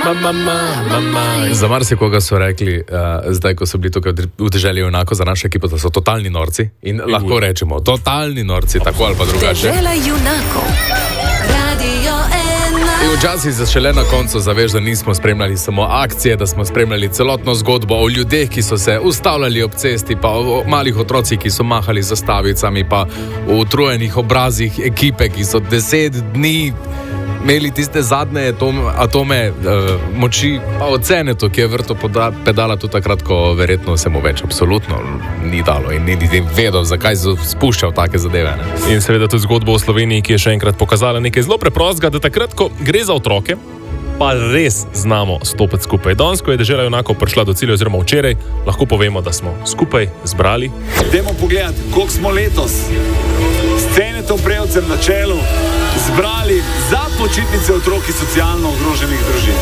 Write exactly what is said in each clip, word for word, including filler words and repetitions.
Mama, mama, mama. Za marsikoga so rekli, uh, zdaj, ko so bili tukaj v deželi junakov za našo ekipo, da so totalni norci. In uh. lahko rečemo, totalni norci, tako ali pa drugače. Dežela junakov. Radio ena. In včasih se šele na koncu zaveš, da nismo spremljali samo akcije, da smo spremljali celotno zgodbo o ljudeh, ki so se ustavljali ob cesti, pa o malih otrocih, ki so mahali z zastavicami, pa o utrujenih obrazih ekipe, ki so deset dni imeli tiste zadnje atome, atome uh, moči, pa ocene to, ki je vrto poda, pedala tudi takrat, ko verjetno se mu več absolutno ni dalo in ni niti vedel, zakaj so spuščal take zadeve. Ne? In seveda tudi zgodbo o Sloveniji, ki je še enkrat pokazala nekaj zelo preprostega, da takrat, ko gre za otroke, pa res znamo stopiti skupaj. Danes, ko je dežela junakov prišla do cilja, oziroma včeraj, lahko povemo, da smo skupaj zbrali. Dajmo pogledati, koliko smo letos s Cenetom Prevcem na čelu zbrali za počitnice otrok iz socialno ogroženih družin.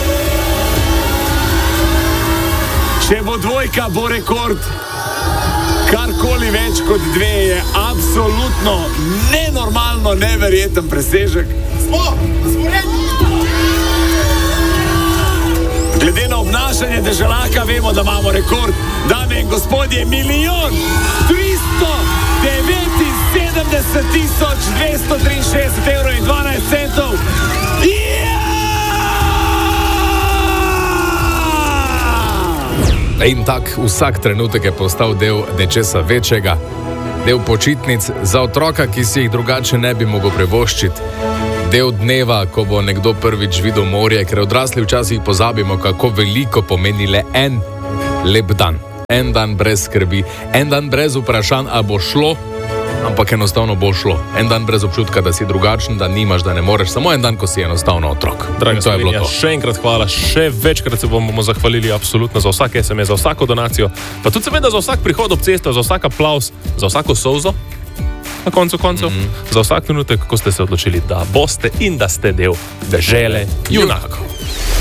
Če bo dvojka, bo rekord. Karkoli več kot dve je absolutno nenormalno, neverjeten presežek. Smo, smo Glede na obnašanje deželaka vemo, da imamo rekord. Dame in gospodje, milijon tristo devetinsedemdeset tisoč dvesto triinšestdeset evrov in dvanajst centov. In tak vsak trenutek je postal del nečesa večjega, del počitnic za otroka, ki si jih drugače ne bi mogel privoščiti. Del dneva, ko bo nekdo prvič videl morje, ker odrasli včasih pozabimo, kako veliko pomeni le en lep dan. En dan brez skrbi, en dan brez vprašanj, a bo šlo, ampak enostavno bo šlo. En dan brez občutka, da si drugačen, da nimaš, da ne moreš. Samo en dan, ko si enostavno otrok. Draga Slovenija, še enkrat hvala, še večkrat se bomo zahvalili absolutno za vsak es em es, za vsako donacijo, pa tudi seveda za vsak prihod ob cesto, za vsak aplavz, za vsako solzo. Na koncu koncev, mm-hmm. za vsak trenutek, ko ste se odločili, da boste in da ste del dežele junakov.